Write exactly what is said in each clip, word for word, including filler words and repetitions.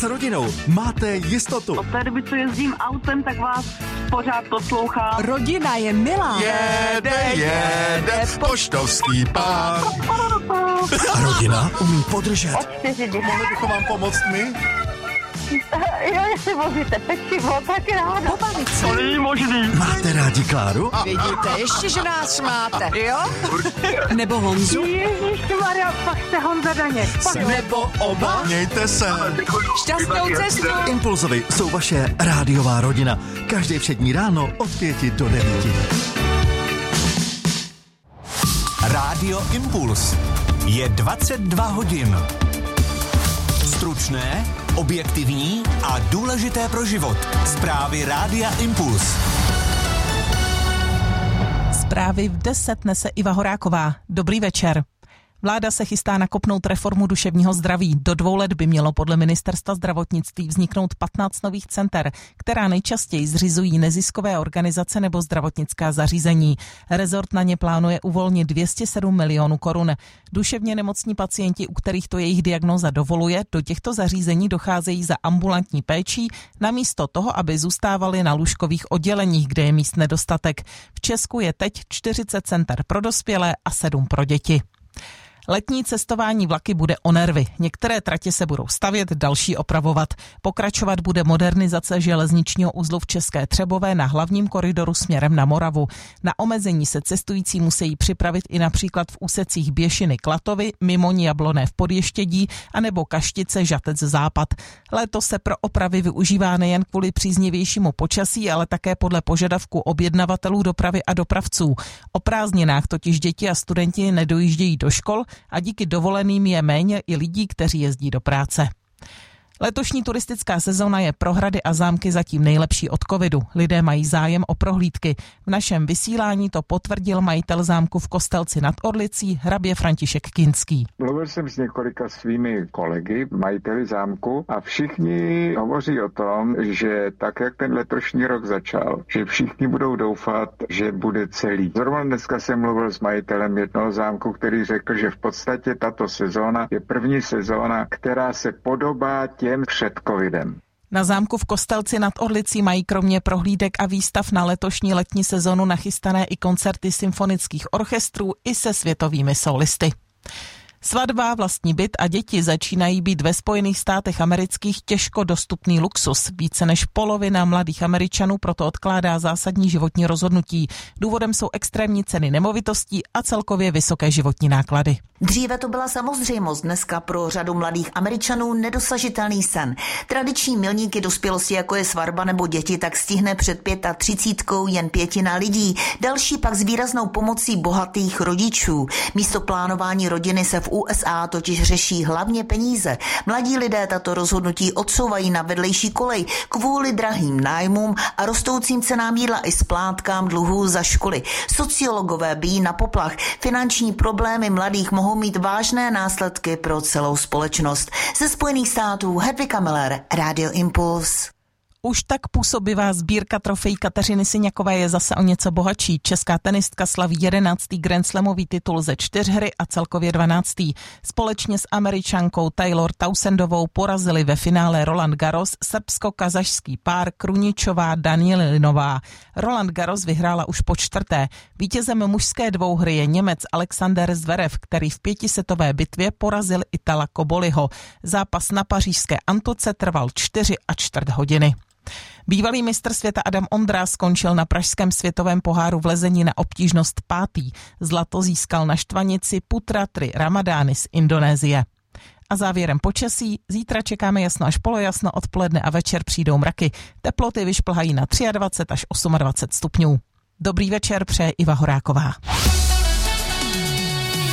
S rodinou máte jistotu. Od té doby, co jezdím autem, tak vás pořád poslouchám. Rodina je milá. Jede, jede, poštovský pán. A rodina umí podržet. Mohli bychom vám pomoct my? Jo, jestli vozíte pečivo, tak ráda. Pobavit se. To není možný. Máte rádi Kláru? Vidíte, ještě, že nás máte, jo? Nebo Honzu? Ježišmarja, pak jste Honza Daněk. Nebo oba? Mějte se. Šťastnou cestu. Impulzovi jsou vaše rádiová rodina. Každý všední ráno od pěti do devíti. Rádio Impuls. Je dvacet dva hodin. Stručné, objektivní a důležité pro život. Zprávy Rádia Impuls. Zprávy v deset nese Iva Horáková. Dobrý večer. Vláda se chystá nakopnout reformu duševního zdraví. Do dvou let by mělo podle ministerstva zdravotnictví vzniknout patnáct nových center, která nejčastěji zřizují neziskové organizace nebo zdravotnická zařízení. Rezort na ně plánuje uvolnit dvě stě sedm milionů korun. Duševně nemocní pacienti, u kterých to jejich diagnóza dovoluje, do těchto zařízení docházejí za ambulantní péčí, namísto toho, aby zůstávali na lůžkových odděleních, kde je míst nedostatek. V Česku je teď čtyřicet center pro dospělé a sedm pro děti. Letní cestování vlaky bude o nervy. Některé tratě se budou stavět, další opravovat. Pokračovat bude modernizace železničního uzlu v České Třebové na hlavním koridoru směrem na Moravu. Na omezení se cestující musí připravit i například v úsecích Běšiny Klatovy, Mimoň Jabloné v Podještědí anebo Kaštice Žatec Západ. Léto se pro opravy využívá nejen kvůli příznivějšímu počasí, ale také podle požadavku objednavatelů dopravy a dopravců. O prázdninách totiž děti a studenti nedojíždějí do škol a díky dovoleným je méně i lidí, kteří jezdí do práce. Letošní turistická sezóna je pro hrady a zámky zatím nejlepší od covidu. Lidé mají zájem o prohlídky. V našem vysílání to potvrdil majitel zámku v Kostelci nad Orlicí, hrabě František Kinský. Mluvil jsem s několika svými kolegy, majiteli zámku, a všichni hovoří o tom, že tak, jak ten letošní rok začal, že všichni budou doufat, že bude celý. Zrovna dneska jsem mluvil s majitelem jednoho zámku, který řekl, že v podstatě tato sezóna je první sezóna, která se podobá těm před covidem. Na zámku v Kostelci nad Orlicí mají kromě prohlídek a výstav na letošní letní sezonu nachystané i koncerty symfonických orchestrů i se světovými solisty. Svatba, vlastní byt a děti začínají být ve Spojených státech amerických těžko dostupný luxus. Více než polovina mladých Američanů proto odkládá zásadní životní rozhodnutí. Důvodem jsou extrémní ceny nemovitostí a celkově vysoké životní náklady. Dříve to byla samozřejmost, dneska pro řadu mladých Američanů nedosažitelný sen. Tradiční milníky dospělosti, jako je svatba nebo děti, tak stihne před třicítkou jen pětina lidí. Další pak s výraznou pomocí bohatých rodičů. Místo plánování rodiny se v U S A totiž řeší hlavně peníze. Mladí lidé tato rozhodnutí odsouvají na vedlejší kolej kvůli drahým nájmům a rostoucím cenám jídla i splátkám dluhů za školy. Sociologové bijí na poplach. Finanční problémy mladých mohou mít vážné následky pro celou společnost. Ze Spojených států Hedvika Miller, Radio Impuls. Už tak působivá sbírka trofejí Kateřiny Syňakové je zase o něco bohatší. Česká tenistka slaví jedenáctý Grand Slamový titul ze čtyřhry a celkově dvanáctý. Společně s Američankou Taylor Townsendovou porazili ve finále Roland Garros srbsko-kazašský pár Kruničová Danielinová. Roland Garros vyhrála už po čtvrté. Vítězem mužské dvouhry je Němec Alexander Zverev, který v pětisetové bitvě porazil Itala Koboliho. Zápas na pařížské Antoce trval čtyři a čtvrt hodiny. Bývalý mistr světa Adam Ondra skončil na pražském světovém poháru v lezení na obtížnost pátý. Zlato získal na štvanici Putra Tri Ramadány z Indonésie. A závěrem počasí, zítra čekáme jasno až polojasno, odpoledne a večer přijdou mraky. Teploty vyšplhají na dvacet tři až dvacet osm stupňů. Dobrý večer přeje Iva Horáková.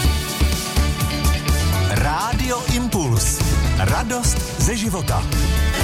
Rádio Impuls. Radost ze života.